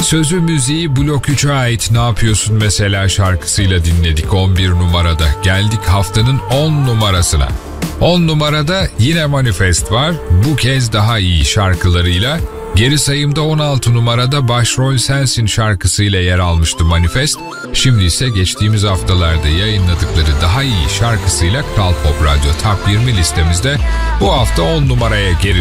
Sözü müziği Blok 3'e ait Ne Yapıyorsun Mesela şarkısıyla dinledik 11 numarada. Geldik haftanın 10 numarasına. 10 numarada yine Manifest var. Bu kez daha iyi şarkılarıyla. Geri sayımda 16 numarada Başrol Sensin şarkısıyla yer almıştı Manifest. Şimdi ise geçtiğimiz haftalarda yayınladıkları daha iyi şarkısıyla Kral Pop Radyo Top 20 listemizde bu hafta 10 numaraya geri